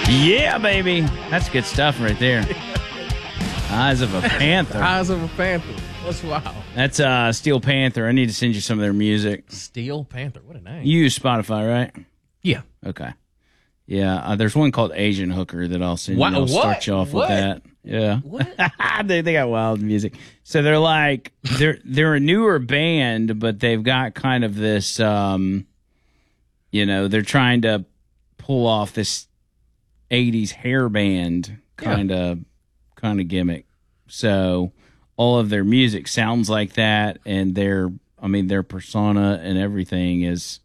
Yeah, baby. That's good stuff right there. Eyes of a Panther. Eyes of a Panther. That's wow. That's Steel Panther. I need to send you some of their music. Steel Panther. What a name. You use Spotify, right? Yeah. Okay. Yeah, there's one called Asian Hooker that I'll send you. I'll start you off with that. Yeah. What? they got wild music. So they're like they're a newer band, but they've got kind of this they're trying to pull off this 80s hair band kind of gimmick. So all of their music sounds like that, and their persona and everything is,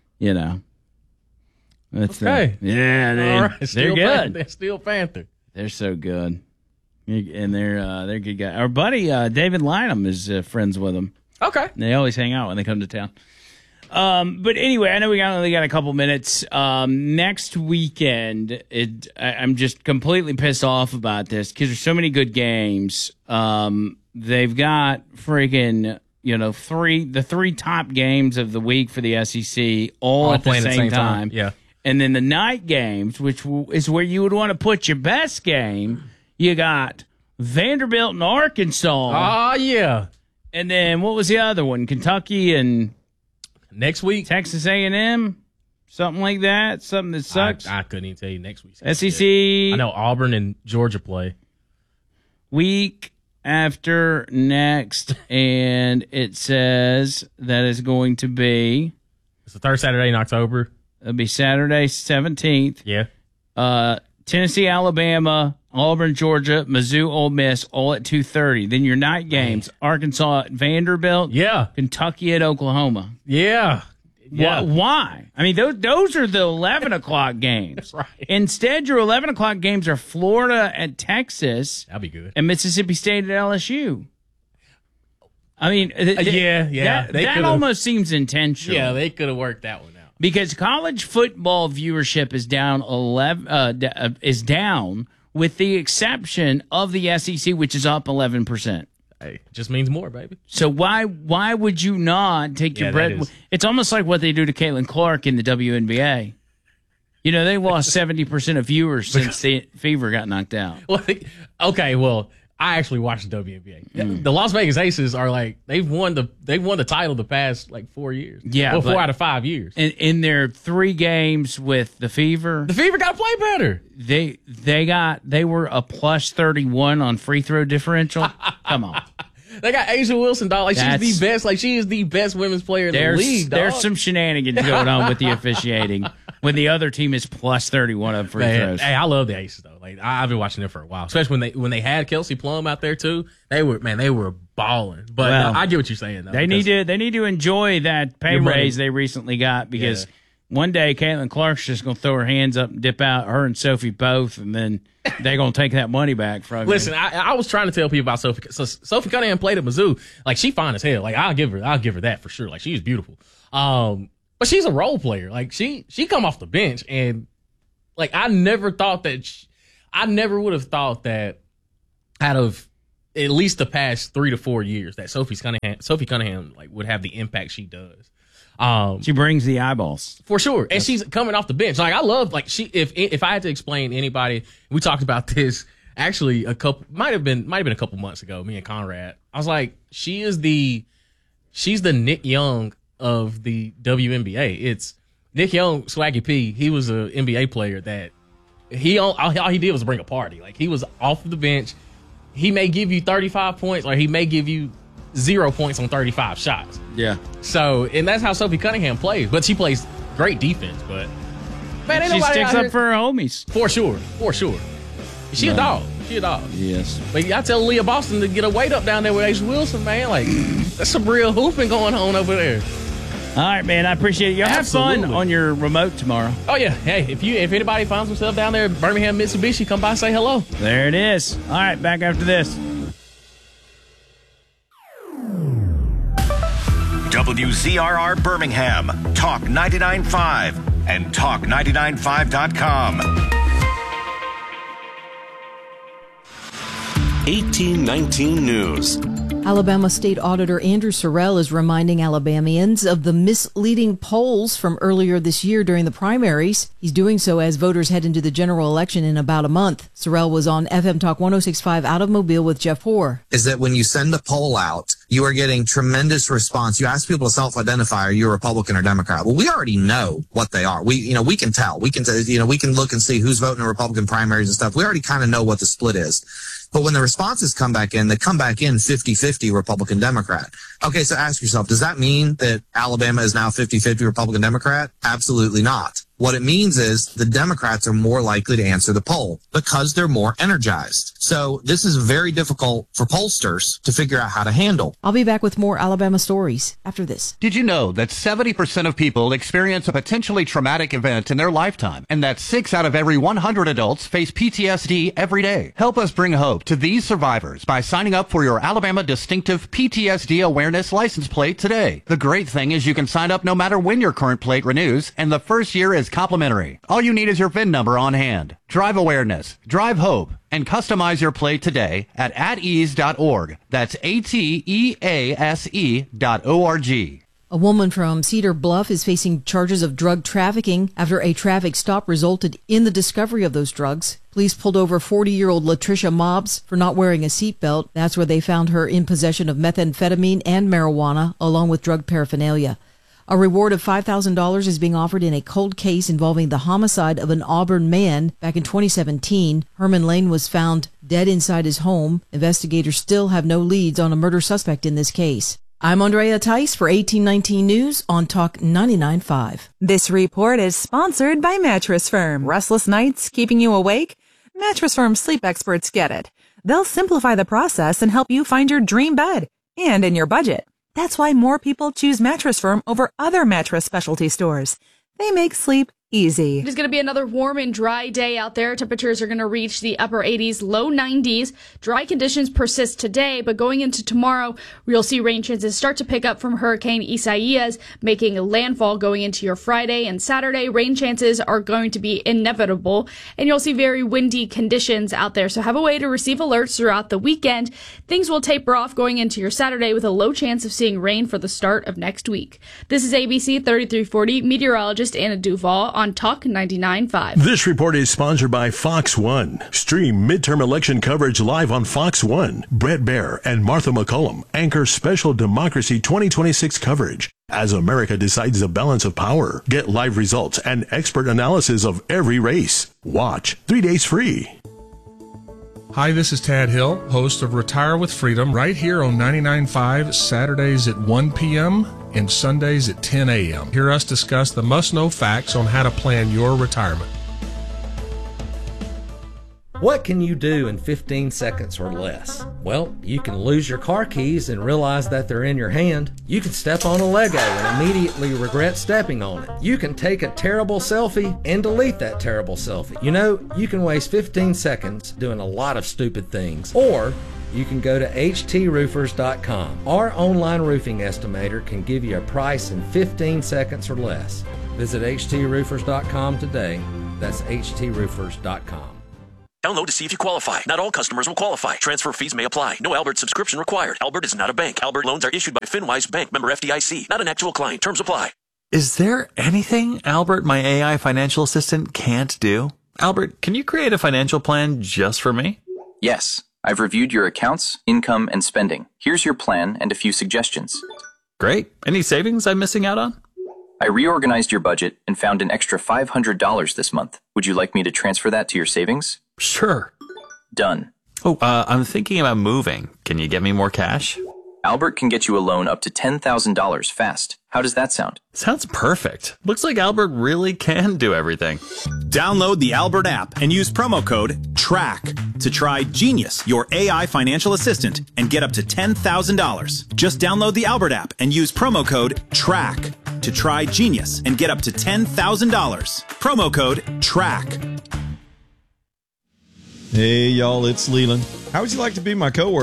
that's okay. They're good. They're Steel Panther. They're so good, and they're good guys. Our buddy David Lynham is friends with them. Okay, they always hang out when they come to town. But anyway, I know we only got a couple minutes. Next weekend, I'm just completely pissed off about this because there's so many good games. They've got freaking, the three top games of the week for the SEC all at the same time. Yeah. And then the night games, which is where you would want to put your best game, you got Vanderbilt and Arkansas. Oh, yeah. And then what was the other one? Kentucky and next week, Texas A&M, something like that. Something that sucks. I couldn't even tell you next week. SEC. I know Auburn and Georgia play week after next, and it says that is going to be. It's the third Saturday in October. It'll be Saturday 17th. Yeah. Tennessee, Alabama, Auburn, Georgia, Mizzou, Ole Miss, all at 2:30. Then your night games: Arkansas at Vanderbilt, Kentucky at Oklahoma. Yeah. Why? I mean, those are the 11 o'clock games. Right. Instead, your 11 o'clock games are Florida at Texas. That'd be good. And Mississippi State at LSU. I mean, that almost seems intentional. Yeah, they could have worked that one out. Because college football viewership is down with the exception of the SEC, which is up 11%. Hey, it just means more, baby. So why would you not take your bread? It's almost like what they do to Caitlin Clark in the WNBA. They lost 70% of viewers since the Fever got knocked out. Well, I actually watched the WNBA. The Las Vegas Aces are like they've won the title the past 4 years. Yeah, 4 out of 5 years. In their 3 games with the Fever, got to play better. They were a plus 31 on free throw differential. Come on. They got Asia Wilson, dog. She's the best. She is the best women's player in the league, dog. There's some shenanigans going on with the officiating when the other team is plus 31 on free throws. Hey, I love the Aces though. I've been watching them for a while, especially when they had Kelsey Plum out there too. They were balling. But I get what you're saying though. They need to enjoy that pay raise they recently got because one day Caitlin Clark's just gonna throw her hands up and dip out. Her and Sophie both, and then they're gonna take that money back from you. Listen, I was trying to tell people about Sophie. So Sophie Cunningham played at Mizzou. She fine as hell. I'll give her that for sure. She's beautiful. But she's a role player. She come off the bench and I never would have thought that out of at least the past 3 to 4 years that Sophie Cunningham would have the impact she does. She brings the eyeballs for sure, and she's coming off the bench. I love if I had to explain to anybody, we talked about this actually might have been a couple months ago. Me and Conrad, I was like, she's the Nick Young of the WNBA. It's Nick Young, Swaggy P. He was an NBA player that all he did was bring a party. He was off the bench. He may give you 35 points, or he may give you 0 points on 35 shots. Yeah. So, and that's how Sophie Cunningham plays. But she plays great defense. But man, ain't she nobody sticks up for her homies. For sure. She a dog. Yes. But I tell Leah Boston to get her weight up down there with Asia Wilson, man. That's some real hooping going on over there. All right, man. I appreciate it. Y'all have fun on your remote tomorrow. Oh yeah. Hey, if anybody finds themselves down there, Birmingham, Mitsubishi, come by and say hello. There it is. All right, back after this. WZRR Birmingham, Talk 99.5 and Talk995.com. 1819 News. Alabama State Auditor Andrew Sorrell is reminding Alabamians of the misleading polls from earlier this year during the primaries. He's doing so as voters head into the general election in about a month. Sorrell was on FM Talk 106.5 out of Mobile with Jeff Hoare. Is that when you send a poll out, you are getting tremendous response. You ask people to self-identify, are you a Republican or Democrat? Well, we already know what they are. We can tell. We can look and see who's voting in Republican primaries and stuff. We already kind of know what the split is. But when the responses come back in, they come back in 50-50 Republican Democrat. Okay, so ask yourself, does that mean that Alabama is now 50-50 Republican Democrat? Absolutely not. What it means is the Democrats are more likely to answer the poll because they're more energized. So this is very difficult for pollsters to figure out how to handle. I'll be back with more Alabama stories after this. Did you know that 70% of people experience a potentially traumatic event in their lifetime, and that 6 out of every 100 adults face PTSD every day? Help us bring hope to these survivors by signing up for your Alabama Distinctive PTSD Awareness License Plate today. The great thing is you can sign up no matter when your current plate renews, and the first year is complimentary. All you need is your VIN number on hand. Drive awareness, drive hope, and customize your plate today at atease.org. That's ATEASE.org. A woman from Cedar Bluff is facing charges of drug trafficking after a traffic stop resulted in the discovery of those drugs. Police pulled over 40-year-old Latricia Mobbs for not wearing a seatbelt. That's where they found her in possession of methamphetamine and marijuana, along with drug paraphernalia. A reward of $5,000 is being offered in a cold case involving the homicide of an Auburn man back in 2017. Herman Lane was found dead inside his home. Investigators still have no leads on a murder suspect in this case. I'm Andrea Tice for 1819 News on Talk 99.5. This report is sponsored by Mattress Firm. Restless nights keeping you awake? Mattress Firm sleep experts get it. They'll simplify the process and help you find your dream bed and in your budget. That's why more people choose Mattress Firm over other mattress specialty stores. They make sleep easy. It is going to be another warm and dry day out there. Temperatures are going to reach the upper 80s, low 90s. Dry conditions persist today, but going into tomorrow, you'll see rain chances start to pick up from Hurricane Isaias, making landfall going into your Friday and Saturday. Rain chances are going to be inevitable, and you'll see very windy conditions out there. So have a way to receive alerts throughout the weekend. Things will taper off going into your Saturday with a low chance of seeing rain for the start of next week. This is ABC 3340 meteorologist Anna Duval on Talk 99.5. This report is sponsored by Fox One. Stream midterm election coverage live on Fox One. Brett Baer and Martha McCullum anchor special Democracy 2026 coverage as America decides the balance of power. Get live results and expert analysis of every race. Watch 3 days free. Hi, this is Tad Hill, host of Retire with Freedom, right here on 99.5, Saturdays at 1 p.m. and Sundays at 10 a.m. Hear us discuss the must-know facts on how to plan your retirement. What can you do in 15 seconds or less? Well, you can lose your car keys and realize that they're in your hand. You can step on a Lego and immediately regret stepping on it. You can take a terrible selfie and delete that terrible selfie. You know, you can waste 15 seconds doing a lot of stupid things. Or you can go to HTRoofers.com. Our online roofing estimator can give you a price in 15 seconds or less. Visit HTRoofers.com today. That's HTRoofers.com. Download to see if you qualify. Not all customers will qualify. Transfer fees may apply. No Albert subscription required. Albert is not a bank. Albert loans are issued by FinWise Bank, member FDIC. Not an actual client. Terms apply. Is there anything Albert, my AI financial assistant, can't do? Albert, can you create a financial plan just for me? Yes. I've reviewed your accounts, income, and spending. Here's your plan and a few suggestions. Great. Any savings I'm missing out on? I reorganized your budget and found an extra $500 this month. Would you like me to transfer that to your savings? Sure. Done. Oh, I'm thinking about moving. Can you get me more cash? Albert can get you a loan up to $10,000 fast. How does that sound? Sounds perfect. Looks like Albert really can do everything. Download the Albert app and use promo code TRACK to try Genius, your AI financial assistant, and get up to $10,000. Just download the Albert app and use promo code TRACK to try Genius and get up to $10,000. Promo code TRACK. Hey, y'all, it's Leland. How would you like to be my coworker?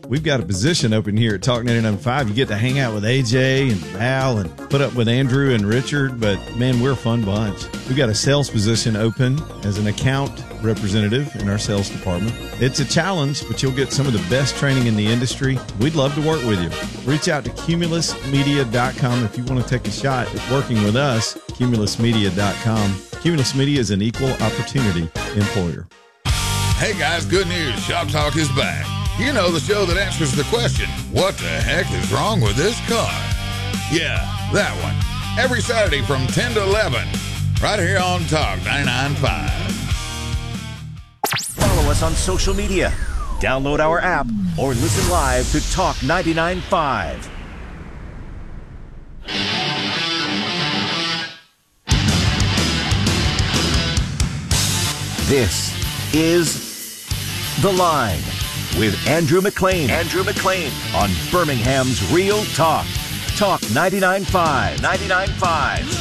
we've got a position open here at Talk 99.5. You get to hang out with AJ and Val and put up with Andrew and Richard, but man, we're a fun bunch. We've got a sales position open as an account representative in our sales department. It's a challenge, but you'll get some of the best training in the industry. We'd love to work with you. Reach out to cumulusmedia.com if you want to take a shot at working with us. Cumulusmedia.com. Cumulus Media is an equal opportunity employer. Hey guys, good news. Shop Talk is back. You know, the show that answers the question, what the heck is wrong with this car? Yeah, that one. Every Saturday from 10 to 11, right here on Talk 99.5. Follow us on social media. Download our app or listen live to Talk 99.5. This is The Line with Andrew McLean. Andrew McLean on Birmingham's Real Talk. Talk 99.5. 99.5.